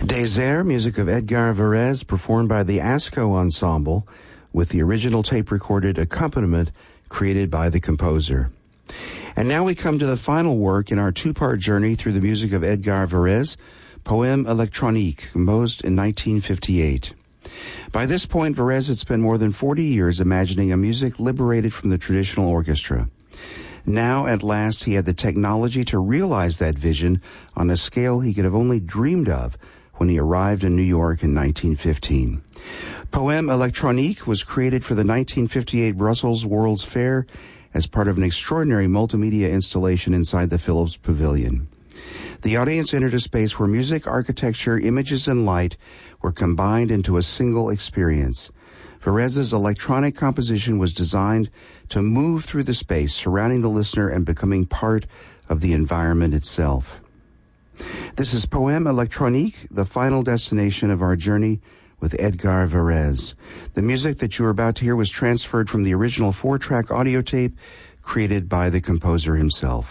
Désert, music of Edgar Varèse, performed by the ASCO Ensemble, with the original tape-recorded accompaniment created by the composer. And now we come to the final work in our two-part journey through the music of Edgar Varèse, Poème électronique, composed in 1958. By this point, Varèse had spent more than 40 years imagining a music liberated from the traditional orchestra. Now, at last, he had the technology to realize that vision on a scale he could have only dreamed of when he arrived in New York in 1915. Poème électronique was created for the 1958 Brussels World's Fair as part of an extraordinary multimedia installation inside the Philips Pavilion. The audience entered a space where music, architecture, images, and light were combined into a single experience. Varèse's electronic composition was designed to move through the space surrounding the listener and becoming part of the environment itself. This is Poème électronique, the final destination of our journey with Edgar Varèse. The music that you are about to hear was transferred from the original 4-track audio tape created by the composer himself.